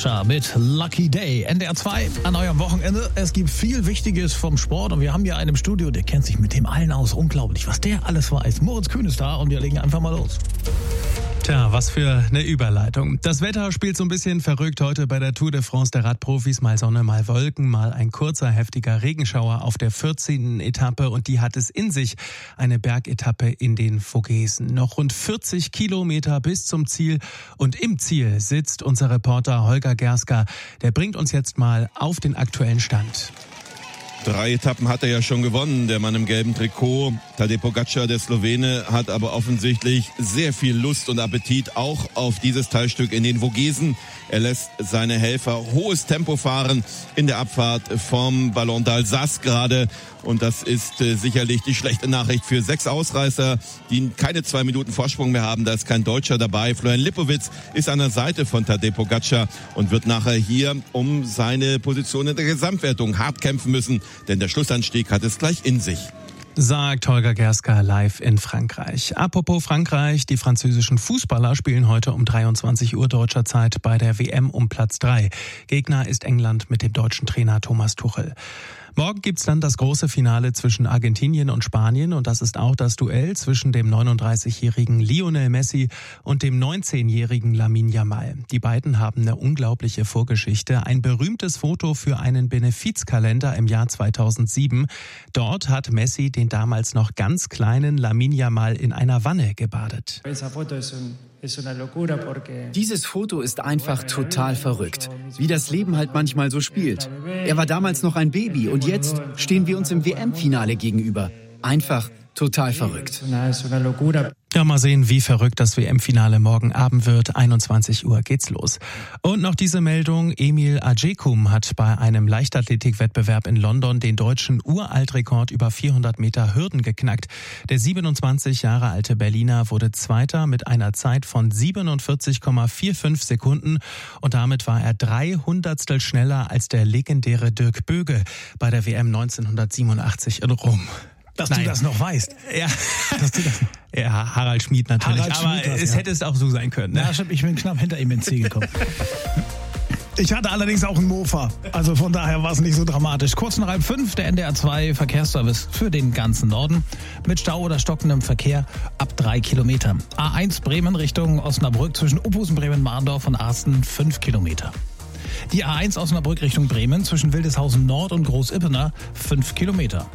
Sascha mit Lucky Day. NDR 2 an eurem Wochenende. Es gibt viel Wichtiges vom Sport und wir haben hier einen im Studio, der kennt sich mit dem allen aus. Unglaublich, was der alles weiß. Moritz Kühn ist da und wir legen einfach mal los. Tja, was für eine Überleitung. Das Wetter spielt so ein bisschen verrückt heute bei der Tour de France der Radprofis. Mal Sonne, mal Wolken, mal ein kurzer, heftiger Regenschauer auf der 14. Etappe. Und die hat es in sich, eine Bergetappe in den Vogesen. Noch rund 40 Kilometer bis zum Ziel. Und im Ziel sitzt unser Reporter Holger Gerska. Der bringt uns jetzt mal auf den aktuellen Stand. 3 Etappen hat er ja schon gewonnen, der Mann im gelben Trikot. Tadej Pogačar, der Slowene, hat aber offensichtlich sehr viel Lust und Appetit auch auf dieses Teilstück in den Vogesen. Er lässt seine Helfer hohes Tempo fahren in der Abfahrt vom Ballon d'Alsace gerade. Und das ist sicherlich die schlechte Nachricht für 6 Ausreißer, die keine 2 Minuten Vorsprung mehr haben. Da ist kein Deutscher dabei. Florian Lipowitz ist an der Seite von Tadej Pogačar und wird nachher hier um seine Position in der Gesamtwertung hart kämpfen müssen. Denn der Schlussanstieg hat es gleich in sich. Sagt Holger Gerska live in Frankreich. Apropos Frankreich, die französischen Fußballer spielen heute um 23 Uhr deutscher Zeit bei der WM um Platz 3. Gegner ist England mit dem deutschen Trainer Thomas Tuchel. Morgen gibt's dann das große Finale zwischen Argentinien und Spanien und das ist auch das Duell zwischen dem 39-jährigen Lionel Messi und dem 19-jährigen Lamine Yamal. Die beiden haben eine unglaubliche Vorgeschichte. Ein berühmtes Foto für einen Benefizkalender im Jahr 2007. Dort hat Messi den damals noch ganz kleinen Lamine Yamal in einer Wanne gebadet. Dieses Foto ist einfach total verrückt, wie das Leben halt manchmal so spielt. Er war damals noch ein Baby und jetzt stehen wir uns im WM-Finale gegenüber. Einfach total verrückt. Ja, mal sehen, wie verrückt das WM-Finale morgen Abend wird. 21 Uhr geht's los. Und noch diese Meldung. Emil Ajekum hat bei einem Leichtathletikwettbewerb in London den deutschen Uraltrekord über 400 Meter Hürden geknackt. Der 27 Jahre alte Berliner wurde Zweiter mit einer Zeit von 47,45 Sekunden. Und damit war er 300stel schneller als der legendäre Dirk Böge bei der WM 1987 in Rom. Dass du das noch weißt. Ja, ja, Harald Schmid natürlich. Es hätte es auch so sein können. Ne? Ja, stimmt, ich bin knapp hinter ihm ins Ziel gekommen. Ich hatte allerdings auch einen Mofa, also von daher war es nicht so dramatisch. Kurz nach 4:30 der NDR 2 Verkehrsservice für den ganzen Norden. Mit Stau oder stockendem Verkehr ab 3 Kilometer. A1 Bremen Richtung Osnabrück zwischen Uphusen, Bremen-Mahndorf und Arsten 5 Kilometer. Die A1 Osnabrück Richtung Bremen zwischen Wildeshausen Nord und Großippener 5 Kilometer.